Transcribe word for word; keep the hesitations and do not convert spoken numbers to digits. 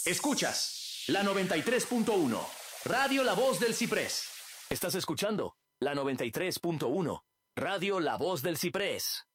Escuchas la noventa y tres punto uno, Radio La Voz del Ciprés. Estás escuchando la noventa y tres punto uno, Radio La Voz del Ciprés.